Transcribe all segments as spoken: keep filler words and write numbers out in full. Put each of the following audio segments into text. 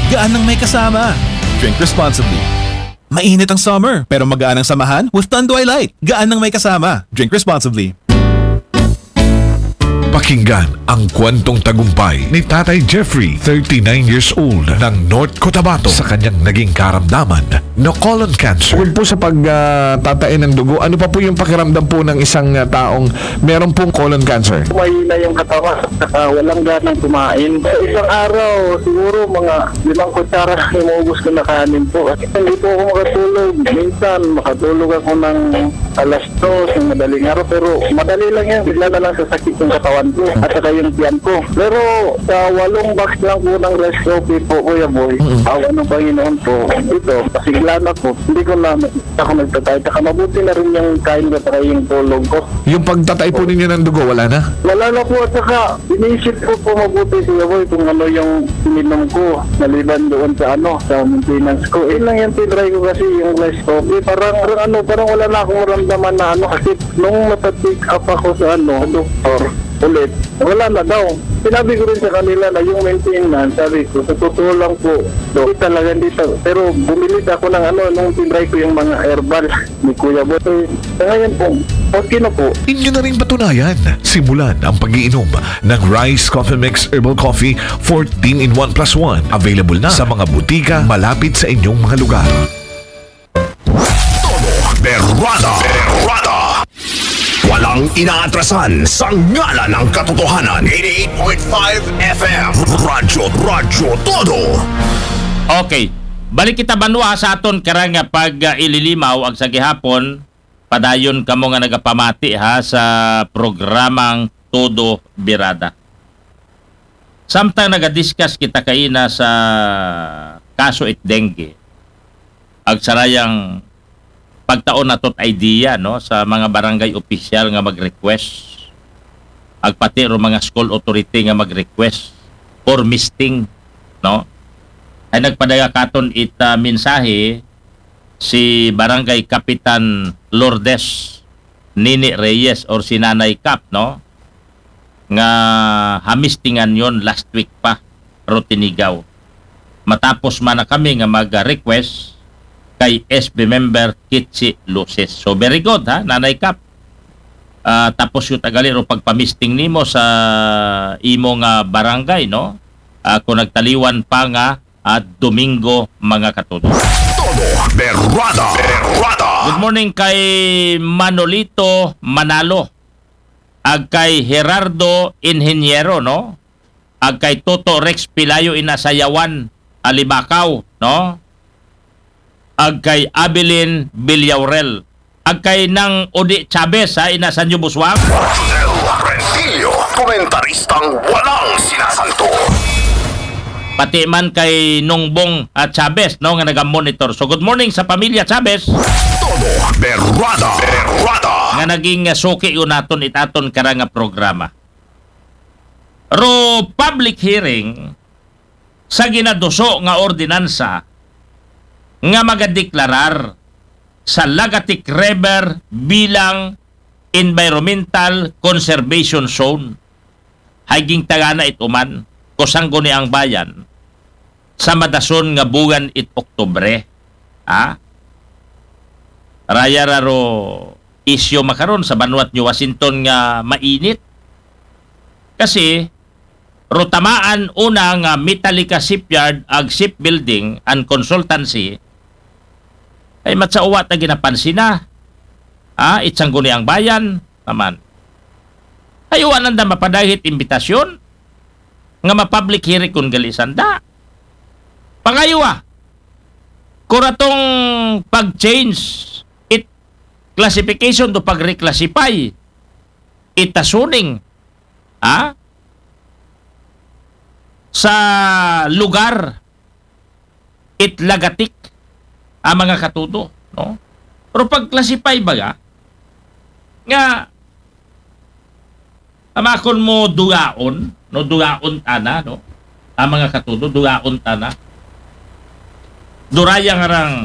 gaan ng may kasama. Drink responsibly. Mainit ang summer, pero magaan ang samahan with Tanduay Light. Gaan ng may kasama. Drink responsibly. Pakinggan ang kwentong tagumpay ni Tatay Jeffrey, thirty-nine years old, ng North Cotabato sa kanyang naging karamdaman na colon cancer. Bukod po sa pagtatain ng dugo, ano pa po yung pakiramdam po ng isang uh, taong meron pong colon cancer? Mahina yung katawan, saka walang ganang kumain. Sa isang araw, siguro mga limang kutsara inuubos ko na kanin po. At hindi po ako makatulog. Minsan, makatulog ako ng alas dos ng madaling araw. Pero madali lang yan. Bigla na lang sasakit yung katawan ko at saka yung tiyan ko. Pero sa walong box lang po ng rice coffee po, Kuya Boy, awa ng Panginoon po, ito, pasiglan ako. Hindi ko na ako nagtatay. Saka mabuti na rin yung kain ko at saka yung tulog ko. Yung pagtatay po ninyo ng dugo, wala na? Wala na po at saka inisip ko po mabuti, Kuya Boy, kung ano yung ininom ko maliban doon sa ano, sa maintenance ko. Eh lang yung tinry ko kasi yung rice coffee. Parang, parang ano, parang wala na akong maramdaman na ano kasi nung matatik up ako sa ano, doktor, ulit, wala na daw. Sinabi ko rin sa kanila na yung maintenance, sabi ko, sa totoo lang po, do, talaga dito. Pero bumili ako ng ano, nung tinry ko yung mga herbal ni Kuya Boy. Sa ngayon po, okay na po. Inyo na rin patunayan. Simulan ang pag-iinom ng Rice Coffee Mix Herbal Coffee fourteen in one plus one. Available na sa mga butika malapit sa inyong mga lugar. Todo Berwada. Berwada. Walang inaatrasan sa ngalan ng katotohanan. eighty-eight point five F M. Radyo, Radyo Todo. Okay. Balik kita banwa sa aton karang nga pag uh, ililimaw ang sa gihapon padayon kamo nga nagapamati ha sa programang Todo Birada. Samtang naga-discuss kita kaina sa kaso it dengue. Ag sarayang pagtaon natot idea no sa mga barangay official nga mag-request ag pati ro mga school authority nga mag-request for misting no ay nagpadaya katon ita mensahe si Barangay Kapitan Lourdes Nini Reyes or si Nanay Kap no nga hamistingan yon last week pa ro tinigaw matapos man na kami nga mag-request kay S B member Kitsi Luces. So very good ha, Nanay Kap. Uh, tapos yung tagali ro pagpamisting nimo sa imong uh, barangay no. Uh, kung nagtaliwan pa nga at uh, Domingo mga katuto. Todo Berwada. Berwada. Good morning kay Manolito Manalo. Ag kay Gerardo Inhinyero no. Ag kay Toto Rex Pilayo Inasayawan Alibakaw no. Ag kay Abilin Villaurel. Ag kay nang Odi Chavez ha, ina San Buswang. Rodel Rentillo, komentaristang walang sinasanto. Pati man kay Nongbong at Chavez no, nga naga-monitor. So good morning sa pamilya Chavez. Todo Berwada. Berwada. Nga naging uh, suki yun naton itaton karanga programa. Ro public hearing sa ginaduso nga ordinansa nga magadeklarar sa Lagatik River bilang Environmental Conservation Zone. Haging tagana ituman kusanggo ni ang bayan sa madason nga buwan it Oktubre. Ha? Raya raro isyo makaron sa Banwat New Washington nga mainit. Kasi rutamaan una nga Metallica Shipyard ag Shipbuilding and Consultancy ay matsauwa ta ginapansin na. Ah, itsanggo ni ang bayan naman. Ayuan nanda mapadahit imbitasyon nga ma-public hearing kung galisanda. Pangaywa, kuratong pag-change it classification to pag-reclassify itasuning ah, sa lugar it Lagatik ang mga katuto, no? Pero pag-classify baga nga amakon mo dugaon, no, dugaon tana, no? Ang mga katuto dugaon tana. Duraya nga rang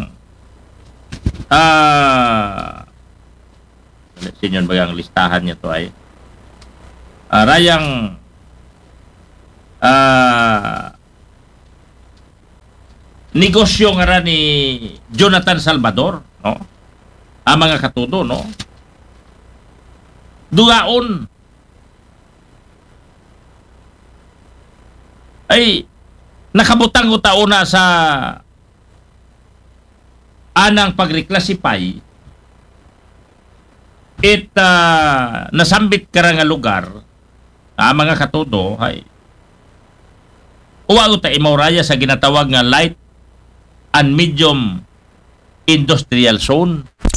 ah uh, sinyon bagang listahan niya to ay uh, rayang ah uh, negosyo nga ra ni Jonathan Salvador, no? Ang mga katudo, no? Dugaon ay nakabutang ko tauna sa anang pagreclassify it uh, nasambit ka nga lugar ang mga katudo ay uwa ta imoraya sa ginatawag nga light and medium industrial zone.